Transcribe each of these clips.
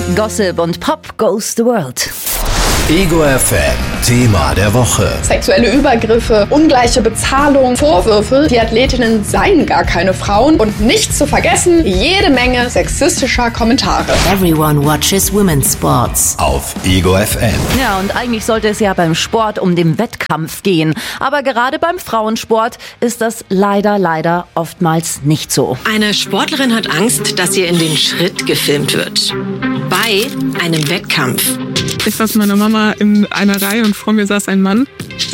Gossip und Pop goes the world. Ego FM, Thema der Woche. Sexuelle Übergriffe, ungleiche Bezahlung, Vorwürfe, die Athletinnen seien gar keine Frauen und nicht zu vergessen, jede Menge sexistischer Kommentare. Everyone watches women's sports. Auf Ego FM. Ja, und eigentlich sollte es ja beim Sport um den Wettkampf gehen. Aber gerade beim Frauensport ist das leider oftmals nicht so. Eine Sportlerin hat Angst, dass ihr in den Schritt gefilmt wird. Bei einem Wettkampf. Ich saß mit meiner Mama in einer Reihe und vor mir saß ein Mann,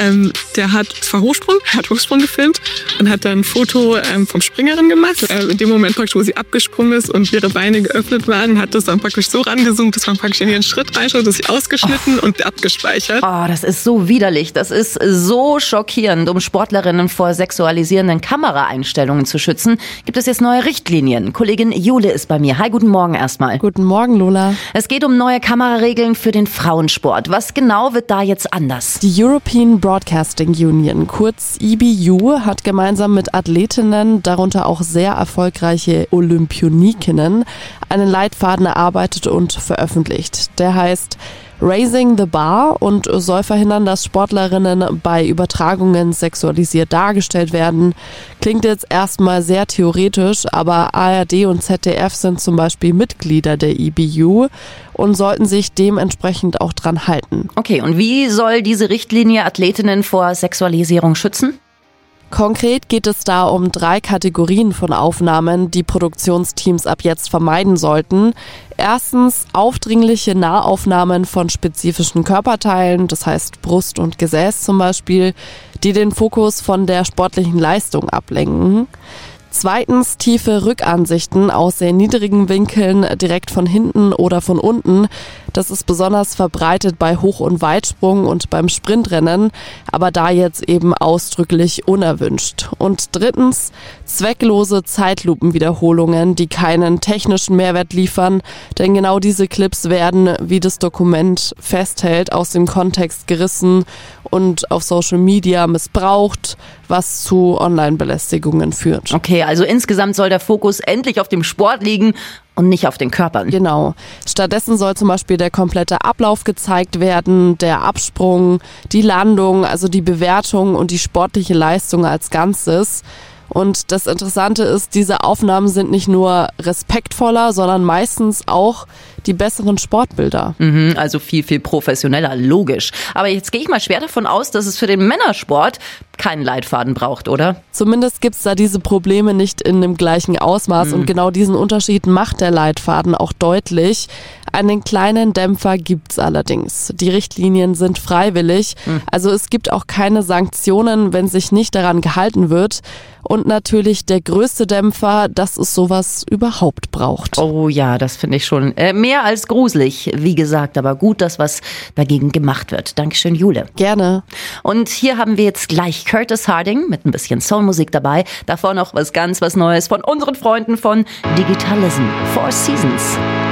der hat Hochsprung gefilmt und hat dann ein Foto vom Springerin gemacht. In dem Moment praktisch, wo sie abgesprungen ist und ihre Beine geöffnet waren, hat das dann praktisch so rangezoomt, dass man praktisch in ihren Schritt reinschaut, dass sie ausgeschnitten und abgespeichert. Oh, das ist so widerlich. Das ist so schockierend. Um Sportlerinnen vor sexualisierenden Kameraeinstellungen zu schützen, gibt es jetzt neue Richtlinien. Kollegin Jule ist bei mir. Hi, guten Morgen erstmal. Guten Morgen, Lola. Es geht um neue Kameraregeln für den Frauensport. Was genau wird da jetzt anders? Die European Broadcasting Union, kurz EBU, hat gemeinsam mit Athletinnen, darunter auch sehr erfolgreiche Olympionikinnen, einen Leitfaden erarbeitet und veröffentlicht. Der heißt Raising the Bar und soll verhindern, dass Sportlerinnen bei Übertragungen sexualisiert dargestellt werden. Klingt jetzt erstmal sehr theoretisch, aber ARD und ZDF sind zum Beispiel Mitglieder der EBU und sollten sich dementsprechend auch dran halten. Okay, und wie soll diese Richtlinie Athletinnen vor Sexualisierung schützen? Konkret geht es da um 3 Kategorien von Aufnahmen, die Produktionsteams ab jetzt vermeiden sollten. Erstens aufdringliche Nahaufnahmen von spezifischen Körperteilen, das heißt Brust und Gesäß zum Beispiel, die den Fokus von der sportlichen Leistung ablenken. Zweitens tiefe Rückansichten aus sehr niedrigen Winkeln, direkt von hinten oder von unten. Das ist besonders verbreitet bei Hoch- und Weitsprung und beim Sprintrennen, aber da jetzt eben ausdrücklich unerwünscht. Und drittens zwecklose Zeitlupenwiederholungen, die keinen technischen Mehrwert liefern, denn genau diese Clips werden, wie das Dokument festhält, aus dem Kontext gerissen und auf Social Media missbraucht, was zu Online-Belästigungen führt. Okay, also insgesamt soll der Fokus endlich auf dem Sport liegen und nicht auf den Körpern. Genau. Stattdessen soll zum Beispiel der komplette Ablauf gezeigt werden, der Absprung, die Landung, also die Bewertung und die sportliche Leistung als Ganzes. Und das Interessante ist, diese Aufnahmen sind nicht nur respektvoller, sondern meistens auch die besseren Sportbilder. Also viel professioneller, logisch. Aber jetzt gehe ich mal schwer davon aus, dass es für den Männersport keinen Leitfaden braucht, oder? Zumindest gibt es da diese Probleme nicht in dem gleichen Ausmaß und genau diesen Unterschied macht der Leitfaden auch deutlich. Einen kleinen Dämpfer gibt's allerdings. Die Richtlinien sind freiwillig, also es gibt auch keine Sanktionen, wenn sich nicht daran gehalten wird. Und natürlich der größte Dämpfer, dass es sowas überhaupt braucht. Oh ja, das finde ich schon mehr als gruselig. Wie gesagt, aber gut, dass was dagegen gemacht wird. Dankeschön, Jule. Gerne. Und hier haben wir jetzt gleich Curtis Harding mit ein bisschen Soulmusik dabei. Davor noch was Neues von unseren Freunden von Digitalism. 4 Seasons.